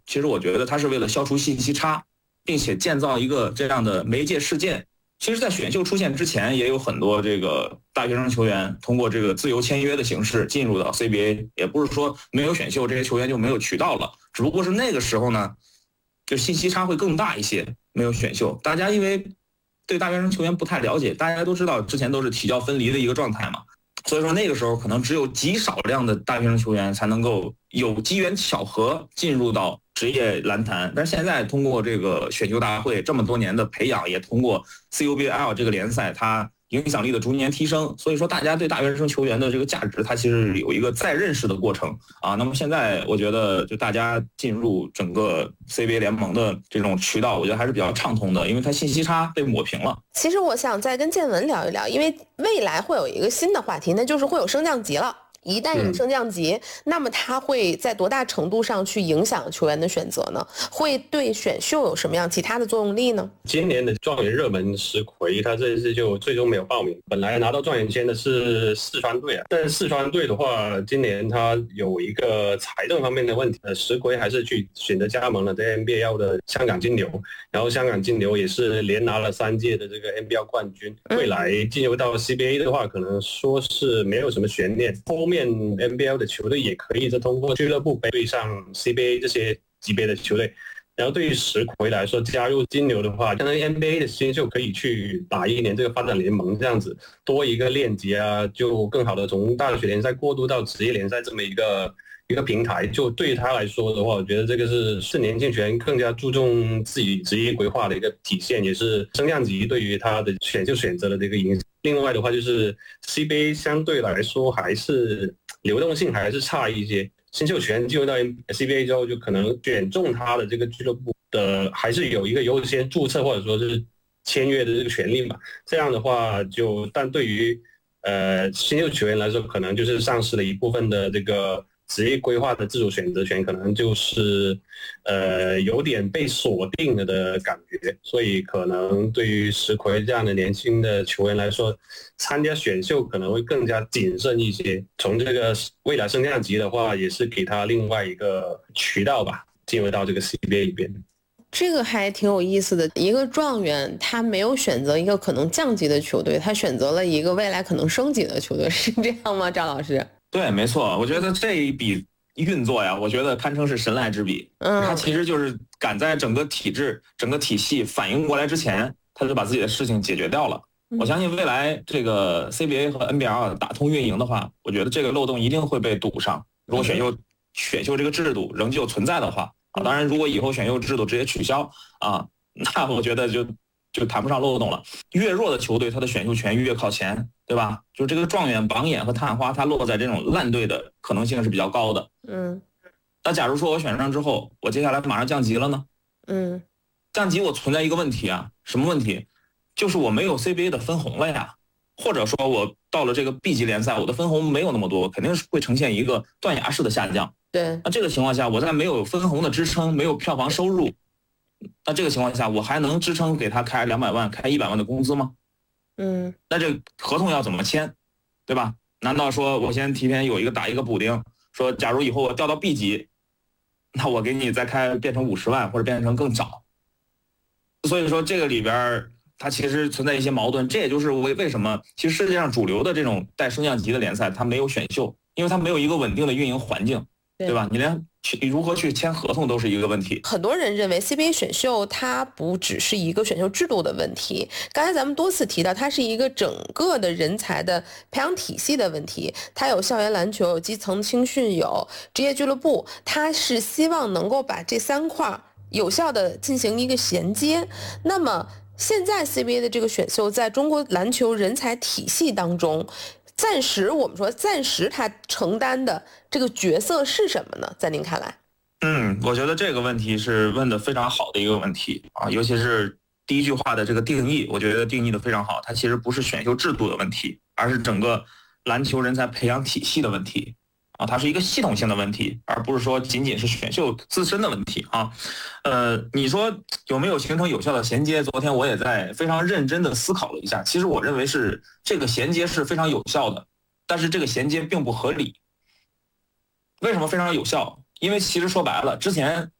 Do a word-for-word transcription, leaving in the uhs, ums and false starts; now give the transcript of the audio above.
其实我觉得它是为了消除信息差，并且建造一个这样的媒介事件。其实在选秀出现之前，也有很多这个大学生球员通过这个自由签约的形式进入到 C B A， 也不是说没有选秀这些球员就没有渠道了，只不过是那个时候呢，就信息差会更大一些，没有选秀，大家因为对大学生球员不太了解，大家都知道之前都是体教分离的一个状态嘛，所以说那个时候可能只有极少量的大学生球员才能够有机缘巧合进入到职业篮坛，但是现在通过这个选秀大会这么多年的培养，也通过 C U B L 这个联赛，它影响力的逐年提升，所以说大家对大学生球员的这个价值，它其实有一个再认识的过程啊。那么现在我觉得，就大家进入整个 C B A 联盟的这种渠道，我觉得还是比较畅通的，因为它信息差被抹平了。 其实我想再跟建文聊一聊，因为未来会有一个新的话题，那就是会有升降级了。一旦有升降级、嗯、那么它会在多大程度上去影响球员的选择呢？会对选秀有什么样其他的作用力呢？ 今年的状元热门石奎，他这次就最终没有报名，本来拿到状元签的是四川队啊，但是四川队的话，今年他有一个财政方面的问题，石奎还是去选择加盟了这 N B L 的香港金牛，然后香港金牛也是连拿了三届的这个 N B L 冠军，未来进入到 C B A 的话，可能说是没有什么悬念，后面 N B L 的球队也可以再通过俱乐部杯对上 C B A 这些级别的球队。然后对于石奎来说，加入金牛的话，相当于 N B A 的新秀可以去打一年这个发展联盟，这样子多一个链接啊，就更好的从大学联赛过渡到职业联赛这么一个一个平台。就对他来说的话，我觉得这个是是年轻球员更加注重自己职业规划的一个体现，也是升降级对于他的选秀选择的这个影响。另外的话，就是 C B A 相对来说还是流动性还是差一些，新秀球员进入到 C B A 之后，就可能选中他的这个俱乐部的还是有一个优先注册或者说是签约的这个权利嘛。这样的话就，但对于呃新秀球员来说，可能就是丧失了一部分的这个职业规划的自主选择权，可能就是呃有点被锁定了的感觉。所以可能对于石奎这样的年轻的球员来说，参加选秀可能会更加谨慎一些。从这个未来升降级的话，也是给他另外一个渠道吧，进入到这个 C B A 里边。 这个还挺有意思的，一个状元他没有选择一个可能降级的球队，他选择了一个未来可能升级的球队，是这样吗？赵老师？ 对，没错，我觉得这一笔运作呀，我觉得堪称是神来之笔。嗯，他其实就是赶在整个体制、整个体系反应过来之前，他就把自己的事情解决掉了。我相信未来这个 C B A 和 N B L 打通运营的话，我觉得这个漏洞一定会被堵上。如果选秀选秀这个制度仍旧存在的话，啊，当然如果以后选秀制度直接取消啊，那我觉得就就谈不上漏洞了。越弱的球队，他的选秀权越靠前，对吧？就是这个状元、榜眼和探花，他落在这种烂队的可能性是比较高的。 嗯， 那假如说我选上之后，我接下来马上降级了呢？ 嗯， 降级我存在一个问题啊，什么问题？就是我没有 C B A 的分红了呀，或者说我到了这个 B 级联赛，我的分红没有那么多，肯定是会呈现一个断崖式的下降。 对， 那这个情况下，我在没有分红的支撑，没有票房收入，那这个情况下，我还能支撑给他开两百万、开一百万的工资吗？ 嗯， 那这合同要怎么签，对吧？难道说我先提前有一个打一个补丁，说假如以后我调到 B 级，那我给你再开变成五十万或者变成更少？所以说这个里边它其实存在一些矛盾，这也就是为为什么其实世界上主流的这种带升降级的联赛它没有选秀，因为它没有一个稳定的运营环境。对吧？你连去如何去签合同都是一个问题。 很多人认为 C B A 选秀它不只是一个选秀制度的问题，刚才咱们多次提到，它是一个整个的人才的培养体系的问题。它有校园篮球，有基层青训，有职业俱乐部，它是希望能够把这三块有效的进行一个衔接。那么现在 C B A 的这个选秀在中国篮球人才体系当中，暂时我们说暂时他承担的这个角色是什么呢？在您看来？ 嗯，我觉得这个问题是问的非常好的一个问题啊，尤其是第一句话的这个定义，我觉得定义的非常好。它其实不是选秀制度的问题，而是整个篮球人才培养体系的问题啊，它是一个系统性的问题，而不是说仅仅是选秀自身的问题啊。呃，你说有没有形成有效的衔接？昨天我也在非常认真的思考了一下，其实我认为是这个衔接是非常有效的，但是这个衔接并不合理。为什么非常有效？因为其实说白了，之前